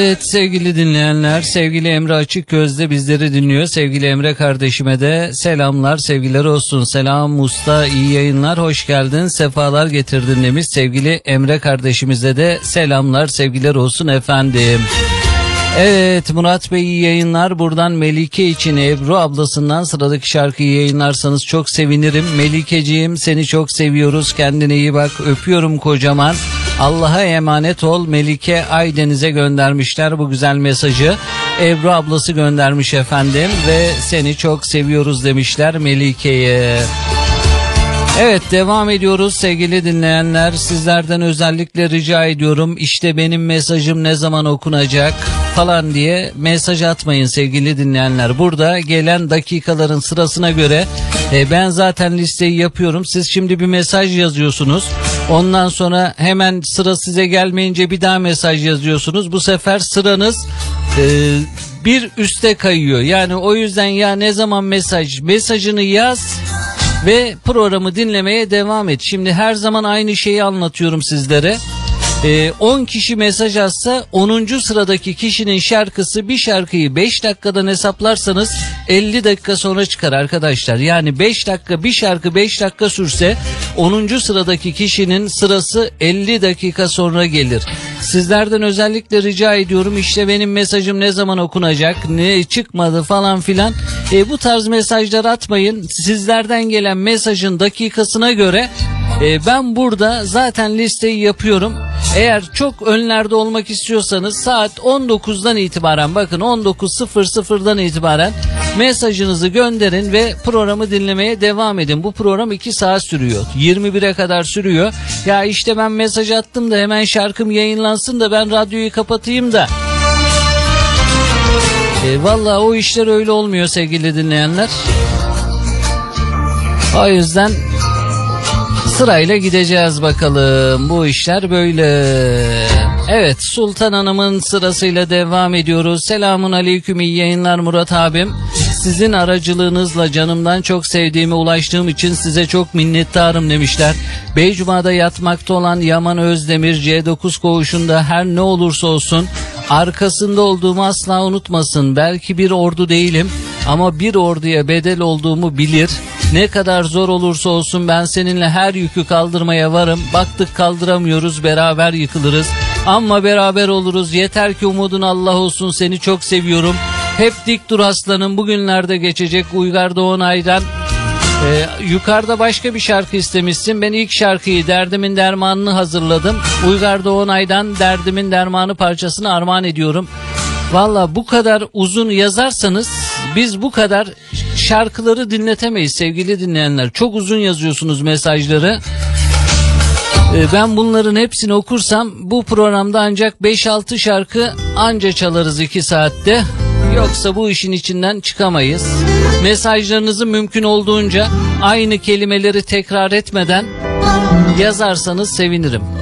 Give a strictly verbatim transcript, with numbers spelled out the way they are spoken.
Evet sevgili dinleyenler, sevgili Emre Açıkgöz'de bizleri dinliyor. Sevgili Emre kardeşime de selamlar, sevgiler olsun. Selam Musta, iyi yayınlar, hoş geldin, sefalar getirdin demiş. Sevgili Emre kardeşimize de selamlar, sevgiler olsun efendim. Evet Murat Bey iyi yayınlar. Buradan Melike için Ebru ablasından sıradaki şarkıyı yayınlarsanız çok sevinirim. Melikeciğim seni çok seviyoruz. Kendine iyi bak. Öpüyorum kocaman. Allah'a emanet ol. Melike Aydeniz'e göndermişler bu güzel mesajı. Ebru ablası göndermiş efendim ve seni çok seviyoruz demişler Melike'ye. Evet devam ediyoruz sevgili dinleyenler. Sizlerden özellikle rica ediyorum. İşte benim mesajım ne zaman okunacak falan diye mesaj atmayın sevgili dinleyenler. Burada gelen dakikaların sırasına göre e, ben zaten listeyi yapıyorum. Siz şimdi bir mesaj yazıyorsunuz. Ondan sonra hemen sıra size gelmeyince bir daha mesaj yazıyorsunuz. Bu sefer sıranız e, bir üste kayıyor. Yani o yüzden ya ne zaman mesaj mesajını yaz ve programı dinlemeye devam et. Şimdi her zaman aynı şeyi anlatıyorum sizlere. Ee, on kişi mesaj atsa onuncu sıradaki kişinin şarkısı, bir şarkıyı beş dakikadan hesaplarsanız elli dakika sonra çıkar arkadaşlar. Yani beş dakika bir şarkı beş dakika sürse onuncu sıradaki kişinin sırası elli dakika sonra gelir. Sizlerden özellikle rica ediyorum, işte benim mesajım ne zaman okunacak, ne çıkmadı falan filan. E, bu tarz mesajlar atmayın. Sizlerden gelen mesajın dakikasına göre e, ben burada zaten listeyi yapıyorum. Eğer çok önlerde olmak istiyorsanız saat on dokuzdan itibaren, bakın on dokuz sıfır sıfırdan itibaren mesajınızı gönderin ve programı dinlemeye devam edin. Bu program iki saat sürüyor. yirmi bire kadar sürüyor. Ya işte ben mesaj attım da hemen şarkım yayınlansın da ben radyoyu kapatayım da. E, vallahi o işler öyle olmuyor sevgili dinleyenler. O yüzden sırayla gideceğiz bakalım. Bu işler böyle. Evet Sultan Hanım'ın sırasıyla devam ediyoruz. Selamun aleyküm, iyi yayınlar Murat abim. Sizin aracılığınızla canımdan çok sevdiğime ulaştığım için size çok minnettarım demişler. Beycuma'da yatmakta olan Yaman Özdemir C dokuz koğuşunda her ne olursa olsun arkasında olduğumu asla unutmasın. Belki bir ordu değilim ama bir orduya bedel olduğumu bilir. Ne kadar zor olursa olsun ben seninle her yükü kaldırmaya varım. Baktık kaldıramıyoruz, beraber yıkılırız. Ama beraber oluruz. Yeter ki umudun Allah olsun. Seni çok seviyorum. Hep dik dur aslanım. Bugünlerde geçecek. Uygar Doğanay'dan. Ee, yukarıda başka bir şarkı istemişsin. Ben ilk şarkıyı Derdimin Dermanı'nı hazırladım. Uygar Doğanay'dan Derdimin Dermanı parçasını armağan ediyorum. Valla bu kadar uzun yazarsanız biz bu kadar şarkıları dinletemeyiz sevgili dinleyenler. Çok uzun yazıyorsunuz mesajları. Ben bunların hepsini okursam bu programda ancak beş altı şarkı anca çalarız iki saatte. Yoksa bu işin içinden çıkamayız. Mesajlarınızı mümkün olduğunca aynı kelimeleri tekrar etmeden yazarsanız sevinirim.